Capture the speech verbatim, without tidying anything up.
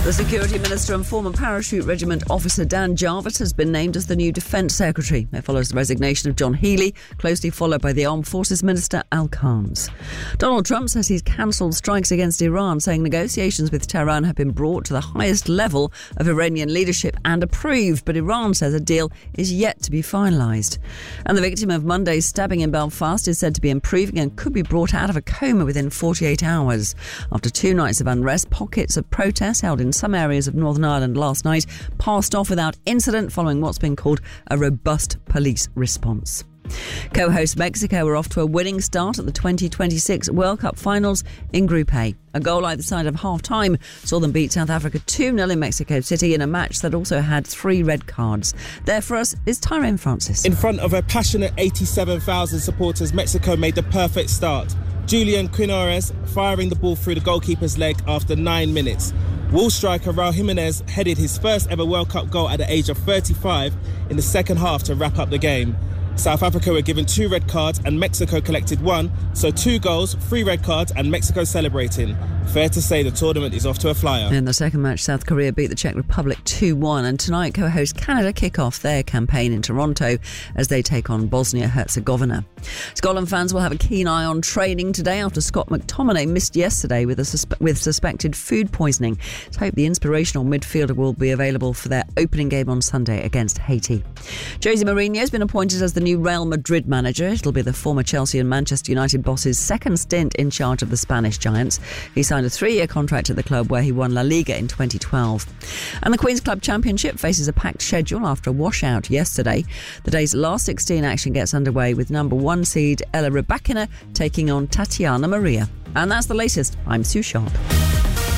The Security Minister and former Parachute Regiment officer Dan Jarvis has been named as the new Defence Secretary. It follows the resignation of John Healey, closely followed by the Armed Forces Minister Al Khans. Donald Trump says he's cancelled strikes against Iran, saying negotiations with Tehran have been brought to the highest level of Iranian leadership and approved, but Iran says a deal is yet to be finalised. And the victim of Monday's stabbing in Belfast is said to be improving and could be brought out of a coma within forty-eight hours. After two nights of unrest, pockets of protests held in some areas of Northern Ireland last night passed off without incident following what's been called a robust police response. Co-host Mexico were off to a winning start at the twenty twenty-six World Cup finals in Group A. A goal either side of half-time saw them beat South Africa two nil in Mexico City in a match that also had three red cards. There for us is Tyrone Francis. In front of a passionate eighty-seven thousand supporters, Mexico made the perfect start. Julian Quinones firing the ball through the goalkeeper's leg after nine minutes. Wall striker Raul Jimenez headed his first ever World Cup goal at the age of thirty-five in the second half to wrap up the game. South Africa were given two red cards and Mexico collected one, so two goals, three red cards and Mexico celebrating. Fair to say the tournament is off to a flyer. In the second match, South Korea beat the Czech Republic two one, and tonight co-host Canada kick off their campaign in Toronto as they take on Bosnia-Herzegovina. Scotland fans will have a keen eye on training today after Scott McTominay missed yesterday with a suspe- with suspected food poisoning. Let's hope the inspirational midfielder will be available for their opening game on Sunday against Haiti. Jose Mourinho has been appointed as the new Real Madrid manager. It'll be the former Chelsea and Manchester United boss's second stint in charge of the Spanish Giants. He signed a three-year contract at the club where he won La Liga in twenty twelve. And the Queen's Club Championship faces a packed schedule after a washout yesterday. The day's last sixteen action gets underway with number one seed Ella Rybakina taking on Tatiana Maria. And that's the latest. I'm Sue Sharp.